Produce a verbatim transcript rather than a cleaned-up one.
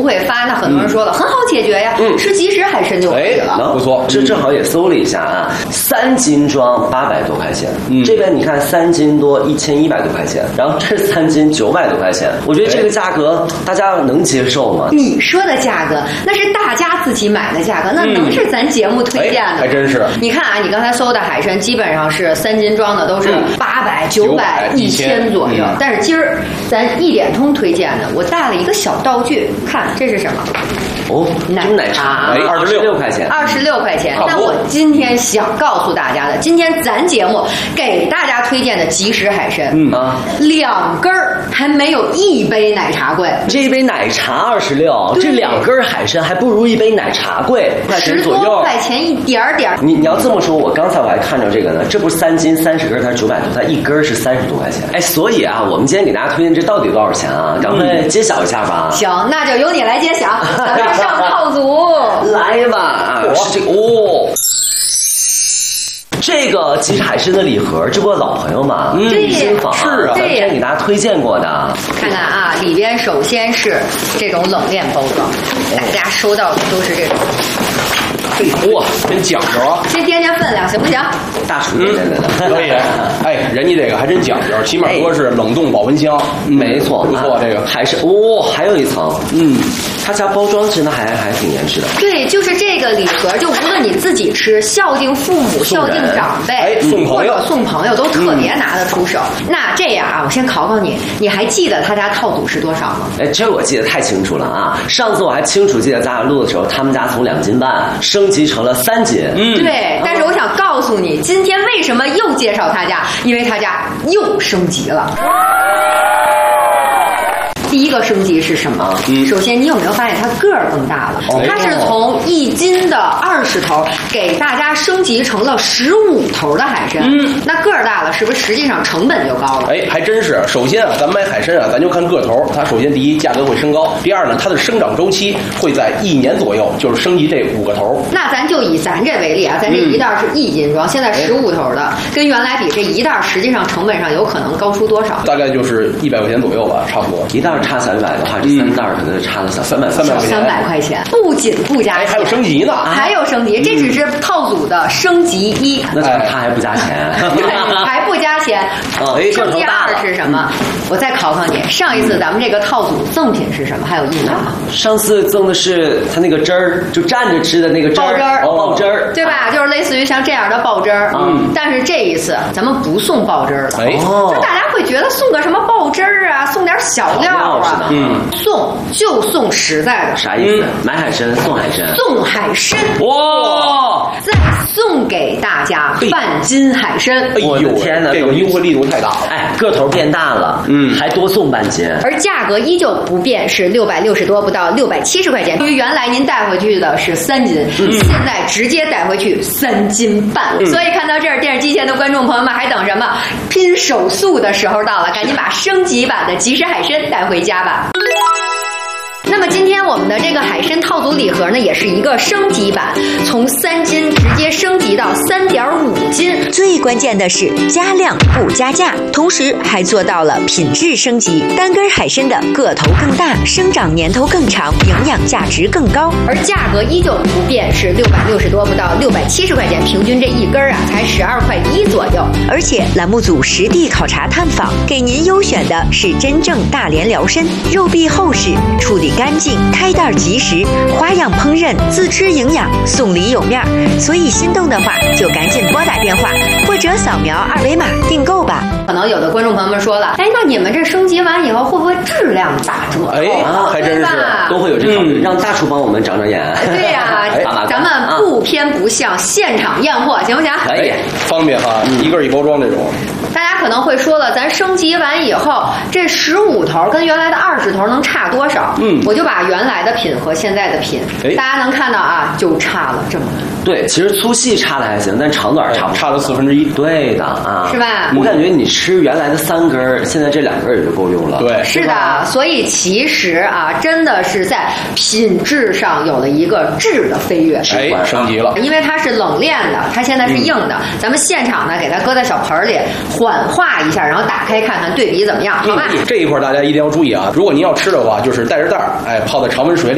会发，那很多人说了，嗯、很好解决呀，嗯、吃即食海参就可以了。 哎、不错，这正好也搜了一下啊，三斤装八百多块钱，嗯，这边你看三斤多一千一百多块钱，然后这三斤九百多块钱，我觉得这个价格大家能接受吗？ 你说的价格那是大家自己买的价格，那能是咱节目推荐的吗？ 嗯哎、还真是。 你看啊，你刚才搜的海参基本上是三斤装的都是八百、九百、一千左右，嗯、但是今儿咱一点通推荐的，我带了一个小道具，看这是什么？ 哦，奶奶茶， 哎，二十六块钱， 二十六块钱。那我今天想告诉大家的，今天咱节目给大家推荐的即食海参，嗯啊，两根儿还没有一杯奶茶贵。 这一杯奶茶二十六，这两根海参还不如一杯奶茶贵， 十多块钱一点点。 你你要这么说，我刚才我还看着这个呢，这不是三斤三十根，它是九百多，它一根是三十多块钱。哎，所以啊，我们今天给大家推荐这到底多少钱啊？赶快揭晓一下吧。 嗯、行，那就由你来揭晓。咱们上套组， 来吧！是这个哦。这个即食海参的礼盒，这不老朋友嘛？ 嗯， 新坊是啊， 之前给大家推荐过的。 看看啊，里边首先是这种冷链包装，大家收到的都是这种。 哇，真讲究啊！ 先掂掂分量，行不行？ 大厨掂掂的， 可以。哎，人家这个还真讲究，起码说是冷冻保温箱， 没错， 不错。这个还是哦，还有一层，嗯，他家包装真的还还挺严实的。 对，就是这个礼盒，就无论你自己吃，孝敬父母、孝敬长辈， 哎，送朋友、 送朋友都特别拿得出手。那这样啊，我先考考你，你还记得他家套组是多少吗？ 哎，这我记得太清楚了啊！上次我还清楚记得咱俩录的时候，他们家从两斤半升级成了三斤。 嗯，对。但是我想告诉你，今天为什么又介绍他家？因为他家又升级了。第一个升级是什么？嗯，首先你有没有发现它个儿更大了？哦、它是从一斤的二十头给大家升级成了十五头的海参。嗯，那个儿大了，是不是实际上成本就高了？ 哎，还真是。首先啊，咱买海参啊，咱就看个头，它首先第一价格会升高，第二呢，它的生长周期会在一年左右，就是升级这五个头。 那咱就以咱这为例啊，咱这一袋是一斤装，嗯、现在十五头的，跟原来比，这一袋实际上成本上有可能高出多少？ 大概就是一百块钱左右吧，差不多一袋。差三百的话，这三袋可能差了小三百三百块钱。 三百块钱，不仅不加钱， 还有升级呢， 还有升级，这只是套组的升级一。 那他还不加钱， 还不加钱。升级二是什么？我再考考你，上一次咱们这个套组赠品是什么？还有印象吗？ 上次赠的是他那个汁儿，就蘸着吃的那个汁儿， 爆汁儿， 爆汁儿， 对吧？就是类似于像这样的爆汁儿。嗯，但是这一次咱们不送爆汁儿了。哎，就大家会觉得送个什么爆汁儿啊，送点小料啊。嗯，送就送实在的。 啥意思？买海参送海参， 送海参。 哇！ 再送给大家半斤海参。 哎呦天哪，这个优惠力度太大了。 哎，个头变大了，嗯，还多送半斤， 而价格依旧不变，是六百六十多，不到六百七十块钱。因为原来您带回去的是三斤，嗯、现在直接带回去三斤半。嗯、所以看到这儿，电视机前的观众朋友们还等什么？拼手速的时候到了，赶紧把升级版的即食海参带回家吧。那么今天我们的这个海参套组礼盒呢，也是一个升级版，从三斤直接升级到三点五斤。 最关键的是加量不加价，同时还做到了品质升级。单根海参的个头更大，生长年头更长，营养价值更高， 而价格依旧不变，是六百六十多，不到六百七十块钱，平均这一根啊才十二块一左右。 而且栏目组实地考察探访，给您优选的是真正大连辽参，肉壁厚实，处理干净，开袋即食，花样烹饪，自吃营养，送礼有面。所以心动的话就赶紧拨打电话或者扫描二维码订购吧。 可能有的观众朋友们说了，哎，那你们这升级完以后会不会质量打折？ 哎，还真是都会有这考虑，让大厨帮我们长长眼。 对呀、啊，咱们不偏不向，现场验货，行不行？ 可以， 方便哈，一个一包装这种。 大家可能会说了，咱升级完以后，这十五头跟原来的二十头能差多少？嗯，我就把原来的品和现在的品，大家能看到啊，就差了这么多。 对，其实粗细差的还行，但长短差不多， 差了四分之一。 对的啊， 是吧？ 我感觉你吃原来的三根，现在这两根也就够用了。 对， 是的。所以其实啊，真的是在品质上有了一个质的飞跃， 哎，升级了。 因为它是冷链的，它现在是硬的，嗯、咱们现场呢给它搁在小盆里缓化一下，然后打开看看对比怎么样，好吧？ 这一块大家一定要注意啊！如果您要吃的话，就是带着袋儿，哎，泡在常温水里。